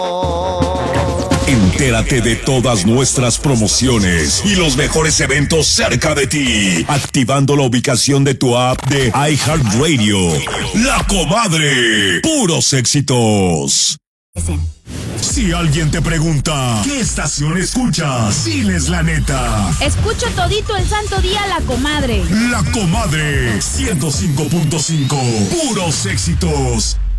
Entérate de todas nuestras promociones y los mejores eventos cerca de ti, activando la ubicación de tu app de iHeartRadio. La Comadre, puros éxitos. Si alguien te pregunta, ¿qué estación escuchas? Diles la neta. Escucho todito el santo día La Comadre. La Comadre, 105.5, puros éxitos.